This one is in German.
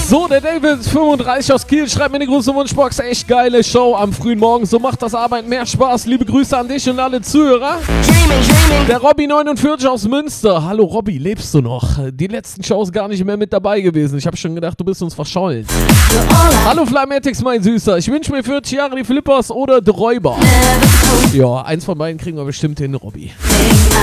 So, der David 35 aus Kiel schreibt mir eine große Wunschbox. Echt geile Show am frühen Morgen. So macht das Arbeiten mehr Spaß. Liebe Grüße an dich und alle Zuhörer. Der Robby 49 aus Münster. Hallo Robby, lebst du noch? Die letzten Shows gar nicht mehr mit dabei gewesen. Ich habe schon gedacht, du bist uns verschollen. Hallo Flymatics, mein Süßer. Ich wünsche mir 40 Jahre die Flippers oder The Räuber. Ja, eins von beiden kriegen wir bestimmt hin, Robby.